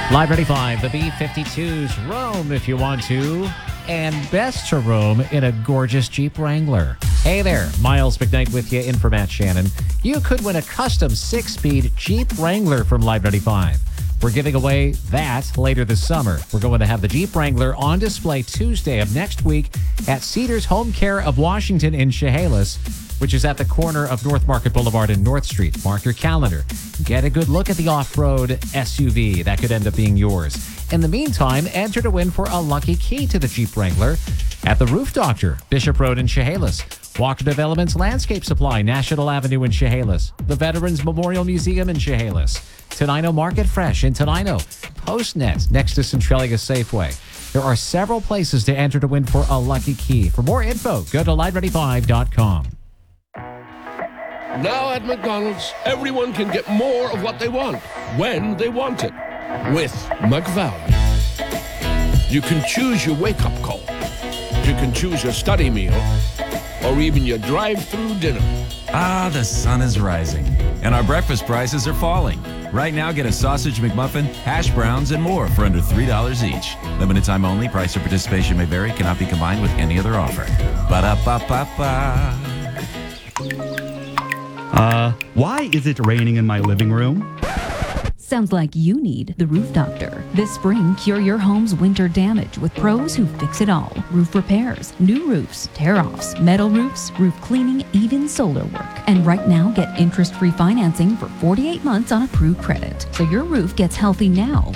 Live Ready 5, the B-52s. Roam if you want to. And best to roam in a gorgeous Jeep Wrangler. Hey there, Miles McKnight with you in for Matt Shannon. You could win a custom 6-speed Jeep Wrangler from Live Ready 5. We're giving away that later this summer. We're going to have the Jeep Wrangler on display Tuesday of next week at Cedars Home Care of Washington in Chehalis, which is at the corner of North Market Boulevard and North Street. Mark your calendar. Get a good look at the off-road SUV. That could end up being yours. In the meantime, enter to win for a lucky key to the Jeep Wrangler at the Roof Doctor, Bishop Road in Chehalis. Walker Developments Landscape Supply, National Avenue in Chehalis. The Veterans Memorial Museum in Chehalis. Tenino Market Fresh in Tenino. PostNet next to Centralia Safeway. There are several places to enter to win for a lucky key. For more info, go to LiveReady5.com. Now at McDonald's, everyone can get more of what they want, when they want it, with McValue. You can choose your wake-up call. You can choose your study meal, or even your drive-through dinner. Ah, the sun is rising, and our breakfast prices are falling. Right now, get a sausage McMuffin, hash browns, and more for under $3 each. Limited time only. Price or participation may vary. Cannot be combined with any other offer. Ba-da-ba-ba-ba. Why is it raining in my living room? Sounds like you need the Roof Doctor. This spring, cure your home's winter damage with pros who fix it all. Roof repairs, new roofs, tear-offs, metal roofs, roof cleaning, even solar work. And right now, get interest-free financing for 48 months on approved credit. So your roof gets healthy now